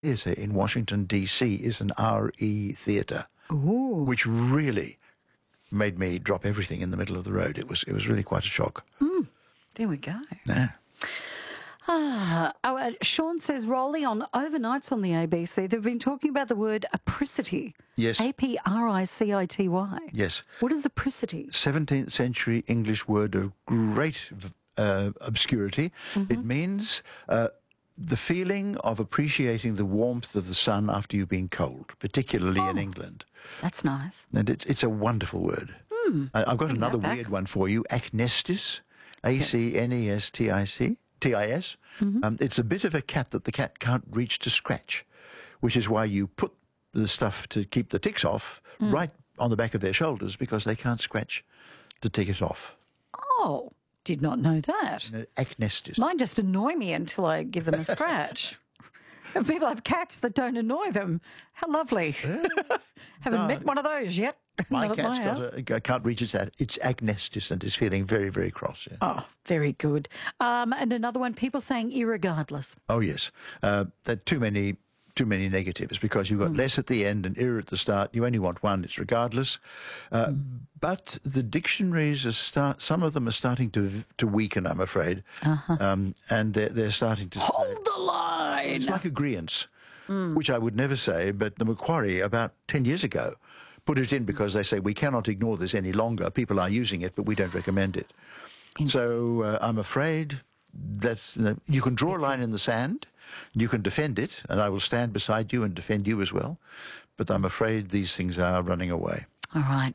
is in Washington, D.C., is an RE theatre, Ooh. which really made me drop everything in the middle of the road. It was really quite a shock. There we go. Yeah. Sean says, Rolly, on overnights on the ABC, they've been talking about the word apricity. Yes. Apricity. Yes. What is apricity? 17th century English word of great obscurity. It means the feeling of appreciating the warmth of the sun after you've been cold, particularly in England. That's nice. And it's a wonderful word. I've got another weird one for you, acnestis, A-C-N-E-S-T-I-S. It's a bit of a cat that the cat can't reach to scratch, which is why you put the stuff to keep the ticks off right on the back of their shoulders because they can't scratch to take it off. Oh, did not know that. Acnestis. Mine just annoy me until I give them a scratch. And people have cats that don't annoy them. How lovely. Haven't met one of those yet. My Not at my house. can't reach its acnestis and is feeling very, very cross. Yeah. Oh, very good. And another one, people saying irregardless. Oh, yes. There are too many negatives because you've got less at the end and ir at the start. You only want one. It's regardless. But the dictionaries some of them are starting to weaken, I'm afraid. And they're starting to Hold the line. It's like agreeance, which I would never say, but the Macquarie about 10 years ago put it in because they say we cannot ignore this any longer. People are using it, but we don't recommend it. So I'm afraid that's you can draw a line in the sand, you can defend it, and I will stand beside you and defend you as well. But I'm afraid these things are running away. All right.